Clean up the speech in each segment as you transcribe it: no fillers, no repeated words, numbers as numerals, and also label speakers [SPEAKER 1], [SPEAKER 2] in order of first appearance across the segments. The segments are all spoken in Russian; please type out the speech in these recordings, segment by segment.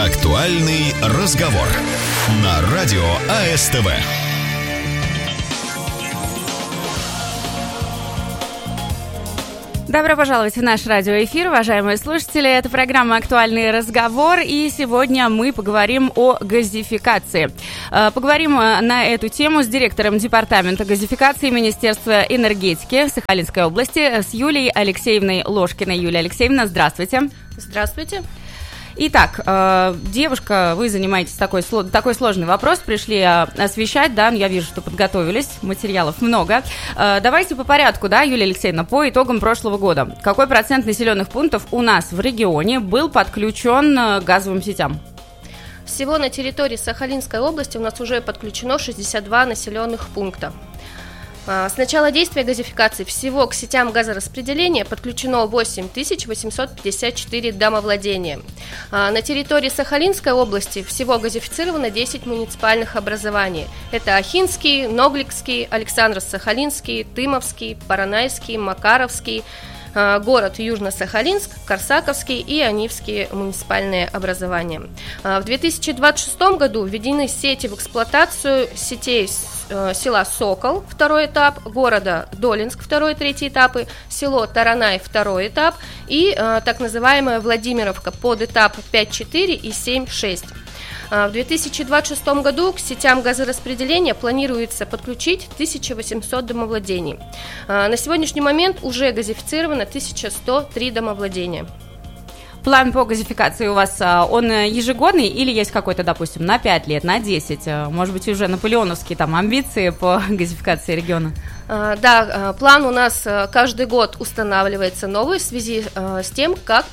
[SPEAKER 1] Актуальный разговор на радио АСТВ.
[SPEAKER 2] Добро пожаловать в наш радиоэфир, уважаемые слушатели. Это программа «Актуальный разговор», и сегодня мы поговорим о газификации. Поговорим на эту тему с директором департамента газификации Министерства энергетики Сахалинской области с Юлией Алексеевной Ложкиной. Юлия Алексеевна, здравствуйте.
[SPEAKER 3] Здравствуйте.
[SPEAKER 2] Итак, девушка, вы занимаетесь такой сложный вопрос, пришли освещать, да, я вижу, что подготовились, материалов много. Давайте по порядку, да, Юлия Алексеевна, по итогам прошлого года. Какой процент населенных пунктов у нас в регионе был подключен к газовым сетям?
[SPEAKER 3] Всего на территории Сахалинской области у нас уже подключено 62 населенных пункта. С начала действия газификации всего к сетям газораспределения подключено 8854 домовладения. На территории Сахалинской области всего газифицировано 10 муниципальных образований. Это Ахинский, Ногликский, Александро-Сахалинский, Тымовский, Поронайский, Макаровский, город Южно-Сахалинск, Корсаковский и Анивские муниципальные образования. В 2026 году введены сети в эксплуатацию сетей села Сокол, второй этап, города Долинск, второй и третий этапы, село Таранай, второй этап и так называемая Владимировка, подэтап 5.4 и 7.6. В 2026 году к сетям газораспределения планируется подключить 1800 домовладений. На сегодняшний момент уже газифицировано 1103 домовладения.
[SPEAKER 2] План по газификации у вас, он ежегодный или есть какой-то, допустим, на 5 лет, на 10? Может быть, уже наполеоновские там амбиции по газификации региона?
[SPEAKER 3] Да, план у нас каждый год устанавливается новый в связи с тем, как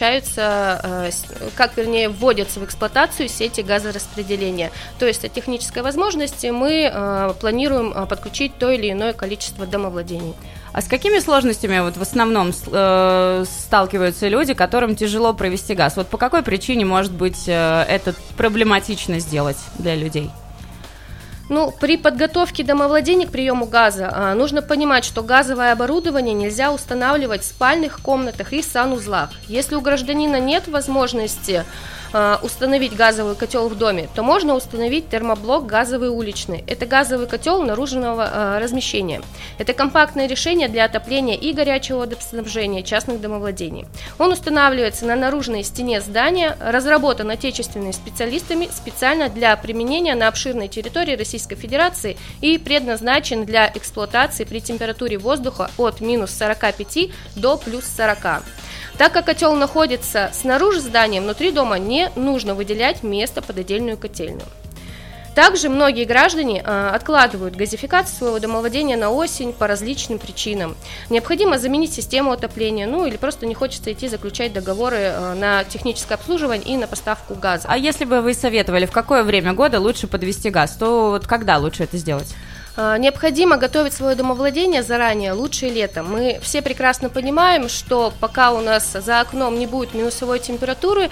[SPEAKER 3] вводятся в эксплуатацию сети газораспределения. То есть от технической возможности мы планируем подключить то или иное количество домовладений.
[SPEAKER 2] А с какими сложностями в основном сталкиваются люди, которым тяжело провести газ? Вот по какой причине, может быть, это проблематично сделать для людей?
[SPEAKER 3] При подготовке домовладений к приему газа нужно понимать, что газовое оборудование нельзя устанавливать в спальных комнатах и санузлах. Если у гражданина нет возможности установить газовый котел в доме, то можно установить термоблок газовый уличный. Это газовый котел наружного размещения. Это компактное решение для отопления и горячего водоснабжения частных домовладений. Он устанавливается на наружной стене здания, разработан отечественными специалистами специально для применения на обширной территории Российской Федерации и предназначен для эксплуатации при температуре воздуха от минус 45 до плюс 40. Так как котел находится снаружи здания, внутри дома не нужно выделять место под отдельную котельную. Также многие граждане откладывают газификацию своего домовладения на осень по различным причинам. Необходимо заменить систему отопления, или просто не хочется идти заключать договоры на техническое обслуживание и на поставку газа.
[SPEAKER 2] А если бы вы советовали, в какое время года лучше подвести газ, то вот когда лучше это сделать?
[SPEAKER 3] Необходимо готовить свое домовладение заранее, лучше летом. Мы все прекрасно понимаем, что пока у нас за окном не будет минусовой температуры,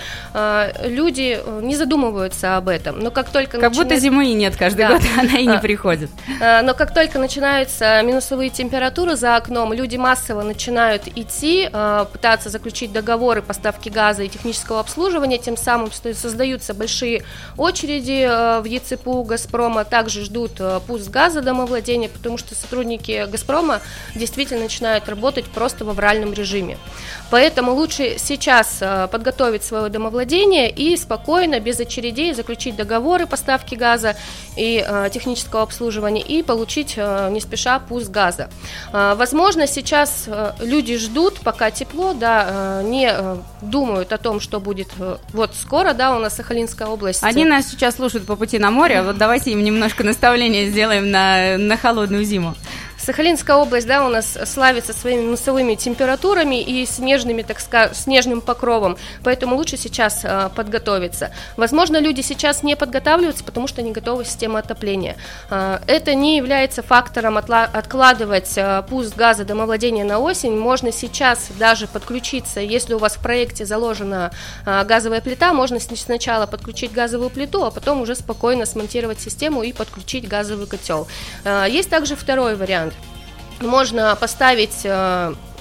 [SPEAKER 3] люди не задумываются об этом. Но как
[SPEAKER 2] будто зимы и нет каждый год, она и не приходит.
[SPEAKER 3] Но как только начинаются минусовые температуры за окном, люди массово начинают идти, пытаться заключить договоры поставки газа и технического обслуживания, тем самым создаются большие очереди в ЕЦПУ «Газпрома», также ждут пуск газа домовладения, потому что сотрудники «Газпрома» действительно начинают работать просто в авральном режиме. Поэтому лучше сейчас подготовить свое домовладение и спокойно, без очередей, заключить договоры поставки газа и технического обслуживания и получить не спеша пуск газа. Возможно, сейчас люди ждут, пока тепло, не думают о том, что будет вот скоро, у нас Сахалинская область.
[SPEAKER 2] Они нас сейчас слушают по пути на море, вот давайте им немножко наставления сделаем на холодную зиму.
[SPEAKER 3] Сахалинская область, у нас славится своими минусовыми температурами и снежным покровом, поэтому лучше сейчас подготовиться. Возможно, люди сейчас не подготавливаются, потому что не готова система отопления. Это не является фактором откладывать пуск газа домовладения на осень. Можно сейчас даже подключиться, если у вас в проекте заложена газовая плита, можно сначала подключить газовую плиту, а потом уже спокойно смонтировать систему и подключить газовый котел. Есть также второй вариант. Можно поставить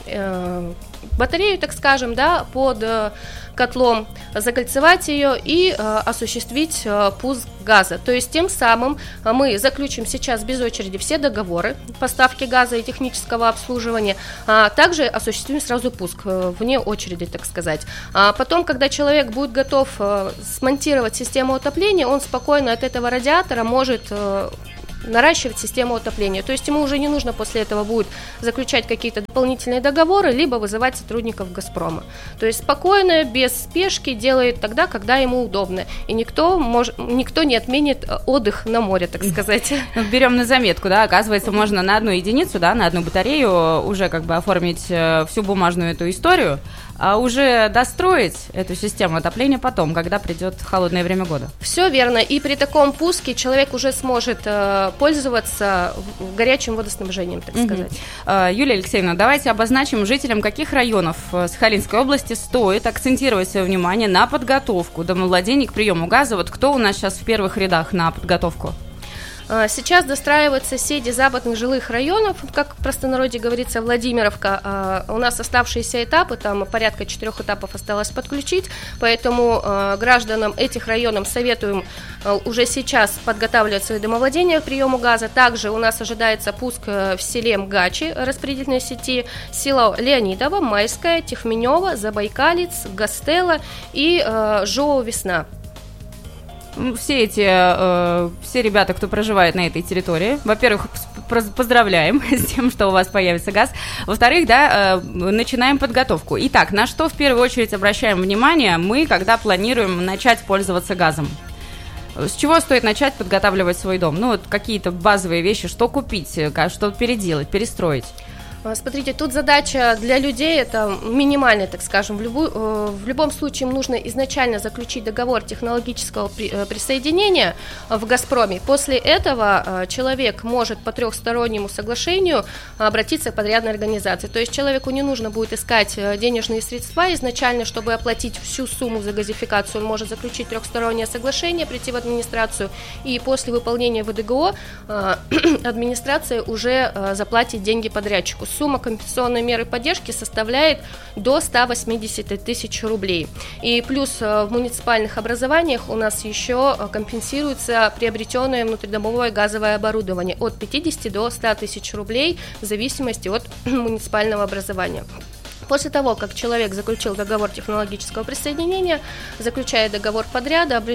[SPEAKER 3] батарею, так скажем, да, под котлом, закольцевать ее и осуществить пуск газа. То есть тем самым мы заключим сейчас без очереди все договоры поставки газа и технического обслуживания, а также осуществим сразу пуск вне очереди, так сказать. А потом, когда человек будет готов смонтировать систему отопления, он спокойно от этого радиатора может наращивать систему отопления. То есть ему уже не нужно после этого будет заключать какие-то дополнительные договоры, либо вызывать сотрудников «Газпрома». То есть спокойно, без спешки делает тогда, когда ему удобно. И никто не отменит отдых на море, так сказать.
[SPEAKER 2] Берем на заметку, да, оказывается, можно на одну единицу, да, на одну батарею уже как бы оформить всю бумажную эту историю, а уже достроить эту систему отопления потом, когда придет холодное время года.
[SPEAKER 3] Все верно. И при таком пуске человек уже сможет пользоваться горячим водоснабжением, так сказать.
[SPEAKER 2] Юлия Алексеевна, давайте обозначим, жителям каких районов Сахалинской области стоит акцентировать свое внимание на подготовку домовладений к приему газа. Вот кто у нас сейчас в первых рядах на подготовку?
[SPEAKER 3] Сейчас достраивают соседи западных жилых районов, как в простонародье говорится, Владимировка. У нас оставшиеся этапы, там порядка 4 этапов осталось подключить, поэтому гражданам этих районов советуем уже сейчас подготавливать свои домовладения к приему газа. Также у нас ожидается пуск в селе Мгачи распределительной сети, село Леонидово, Майское, Тихменево, Забайкалец, Гастелло и Жоу-Весна.
[SPEAKER 2] Все ребята, кто проживает на этой территории, во-первых, поздравляем с тем, что у вас появится газ. Во-вторых, да, начинаем подготовку. Итак, на что в первую очередь обращаем внимание мы, когда планируем начать пользоваться газом? С чего стоит начать подготавливать свой дом? Ну, вот какие-то базовые вещи, что купить, что переделать, перестроить?
[SPEAKER 3] Смотрите, тут задача для людей это минимальная, так скажем. В любом случае им нужно изначально заключить договор технологического присоединения в «Газпроме». После этого человек может по трехстороннему соглашению обратиться к подрядной организации. То есть человеку не нужно будет искать денежные средства изначально, чтобы оплатить всю сумму за газификацию. Он может заключить трехстороннее соглашение, прийти в администрацию, и после выполнения ВДГО администрация уже заплатит деньги подрядчику. Сумма компенсационной меры поддержки составляет до 180 тысяч рублей. И плюс в муниципальных образованиях у нас еще компенсируется приобретенное внутридомовое газовое оборудование от 50 до 100 тысяч рублей в зависимости от муниципального образования. После того, как человек заключил договор технологического присоединения, заключает договор подряда,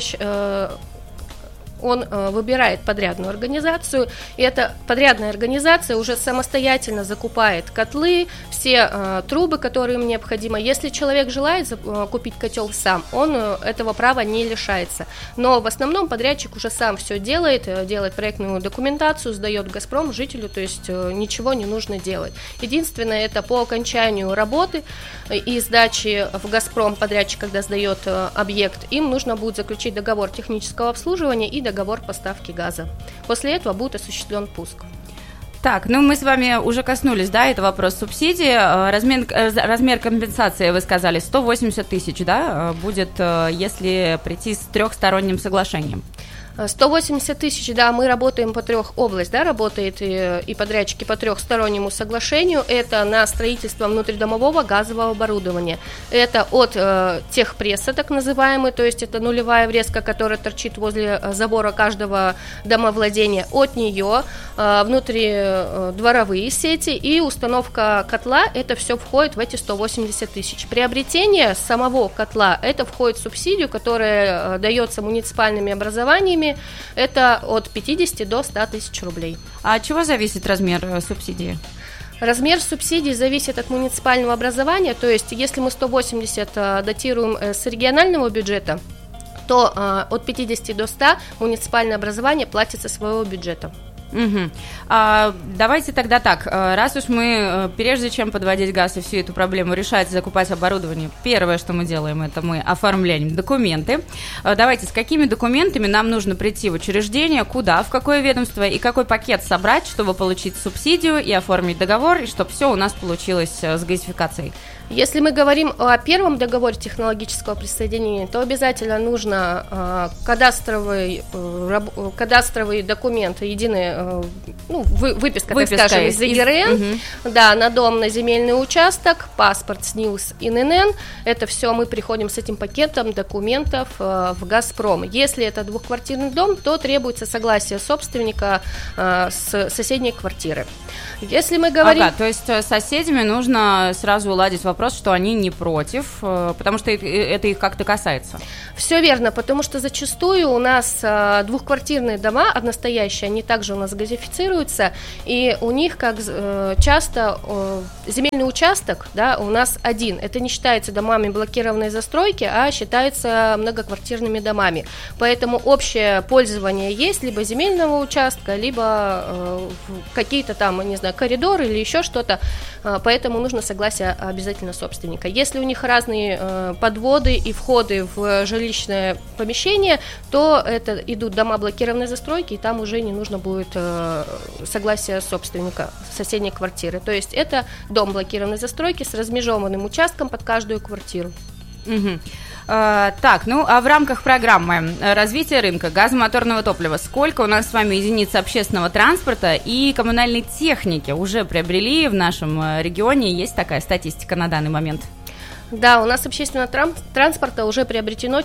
[SPEAKER 3] он выбирает подрядную организацию, и эта подрядная организация уже самостоятельно закупает котлы, все трубы, которые ему необходимы. Если человек желает купить котел сам, он этого права не лишается. Но в основном подрядчик уже сам все делает проектную документацию, сдает «Газпром» жителю, то есть ничего не нужно делать. Единственное, это по окончанию работы и сдачи в «Газпром» подрядчик, когда сдает объект, им нужно будет заключить договор технического обслуживания и договор поставки газа. После этого будет осуществлен пуск.
[SPEAKER 2] Так, ну мы с вами уже коснулись, да, это вопрос субсидии. Размер компенсации, вы сказали, 180 тысяч, да, будет, если прийти с трехсторонним соглашением.
[SPEAKER 3] 180 тысяч, да, мы работаем по область, да, работает и подрядчики по трехстороннему соглашению. Это на строительство внутридомового газового оборудования. Это от техпресса, так называемый, то есть это нулевая врезка, которая торчит возле забора каждого домовладения. От нее внутридворовые сети и установка котла, это все входит в эти 180 тысяч. Приобретение самого котла, это входит в субсидию, которая дается муниципальными образованиями. Это от 50 до 100 тысяч рублей.
[SPEAKER 2] А от чего зависит размер субсидии?
[SPEAKER 3] Размер субсидий зависит от муниципального образования, то есть если мы 180 датируем с регионального бюджета, то от 50 до 100 муниципальное образование платит со своего бюджета.
[SPEAKER 2] Угу. Давайте тогда так, раз уж мы, прежде чем подводить газ и всю эту проблему решать, закупать оборудование, первое, что мы делаем, это мы оформляем документы. Давайте, с какими документами нам нужно прийти в учреждение, куда, в какое ведомство и какой пакет собрать, чтобы получить субсидию и оформить договор, и чтобы все у нас получилось с газификацией?
[SPEAKER 3] Если мы говорим о первом договоре технологического присоединения, то обязательно нужно кадастровый документ, единый, выписка, так скажем, из ЕГРН, да, на дом, на земельный участок, паспорт, СНИЛС и ННН. Это все мы приходим с этим пакетом документов в «Газпром». Если это двухквартирный дом, то требуется согласие собственника с соседней квартиры. Если мы говорим...
[SPEAKER 2] то есть с соседями нужно сразу уладить вопрос, что они не против, потому что это их как-то касается.
[SPEAKER 3] Все верно, потому что зачастую у нас двухквартирные дома одностоящие, они также у нас газифицируются, и у них как часто земельный участок, да, у нас один. Это не считается домами блокированной застройки, а считается многоквартирными домами. Поэтому общее пользование есть либо земельного участка, либо какие-то там, не знаю, коридоры или еще что-то. Поэтому нужно согласие обязательно собственника. Если у них разные подводы и входы в жилищное помещение, то это идут дома блокированной застройки, и там уже не нужно будет согласие собственника соседней квартиры. То есть это дом блокированной застройки с размежеванным участком под каждую квартиру.
[SPEAKER 2] Угу. Так, а в рамках программы развития рынка газомоторного топлива сколько у нас с вами единиц общественного транспорта и коммунальной техники уже приобрели в нашем регионе? Есть такая статистика на данный момент?
[SPEAKER 3] Да, у нас общественного транспорта уже приобретено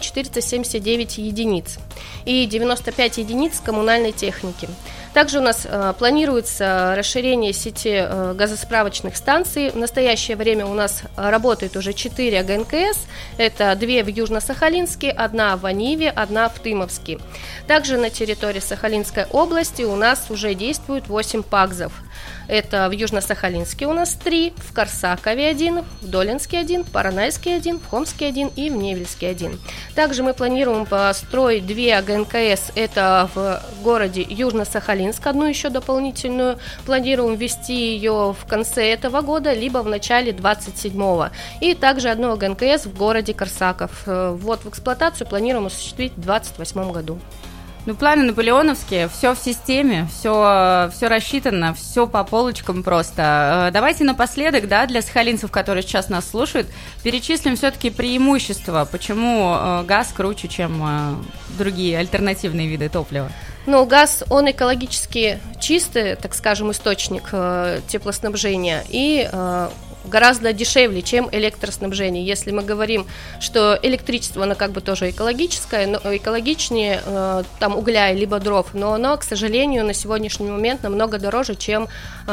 [SPEAKER 3] 479 единиц и 95 единиц коммунальной техники. Также у нас планируется расширение сети газосправочных станций. В настоящее время у нас работает уже 4 ГНКС. Это 2 в Южно-Сахалинске, 1 в Аниве, 1 в Тымовске. Также на территории Сахалинской области у нас уже действует 8 ПАГЗов. Это в Южно-Сахалинске у нас 3, в Корсакове 1, в Долинске 1, в Поронайске 1, в Хомске 1 и в Невельске 1. Также мы планируем построить 2 ГНКС, это в городе Южно-Сахалинск, одну еще дополнительную. Планируем ввести ее в конце этого года, либо в начале 27-го. И также одну ГНКС в городе Корсаков. Вот в эксплуатацию планируем осуществить в 28 году.
[SPEAKER 2] Планы наполеоновские, все в системе, все рассчитано, все по полочкам просто. Давайте напоследок, для сахалинцев, которые сейчас нас слушают, перечислим все-таки преимущества, почему газ круче, чем другие альтернативные виды топлива.
[SPEAKER 3] Газ, он экологически чистый, так скажем, источник теплоснабжения и гораздо дешевле, чем электроснабжение. Если мы говорим, что электричество, оно как бы тоже экологическое, но экологичнее там угля либо дров, но оно, к сожалению, на сегодняшний момент намного дороже, чем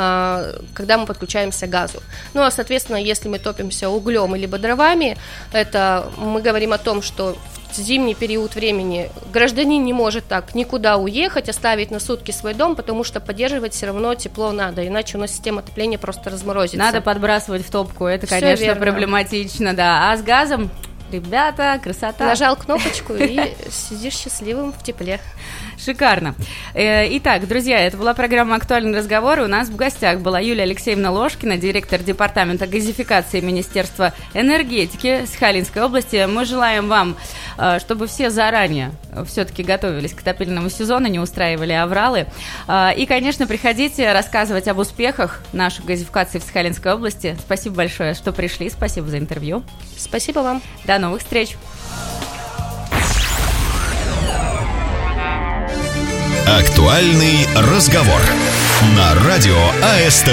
[SPEAKER 3] когда мы подключаемся к газу. Соответственно, если мы топимся углем либо дровами, это мы говорим о том, что в зимний период времени гражданин не может так никуда уехать, оставить на сутки свой дом, потому что поддерживать все равно тепло надо, иначе у нас система отопления просто разморозится.
[SPEAKER 2] Надо подбрасывать в топку, это, конечно, верно. Проблематично, да. А с газом, ребята, красота.
[SPEAKER 3] Нажал кнопочку и сидишь счастливым в тепле.
[SPEAKER 2] Шикарно. Итак, друзья, это была программа «Актуальный разговор». У нас в гостях была Юлия Алексеевна Ложкина, директор департамента газификации Министерства энергетики Сахалинской области. Мы желаем вам, чтобы все заранее все-таки готовились к отопительному сезону, не устраивали авралы. И, конечно, приходите рассказывать об успехах нашей газификации в Сахалинской области. Спасибо большое, что пришли. Спасибо за интервью.
[SPEAKER 3] Спасибо вам.
[SPEAKER 2] До новых встреч.
[SPEAKER 1] Актуальный разговор на радио АСТ.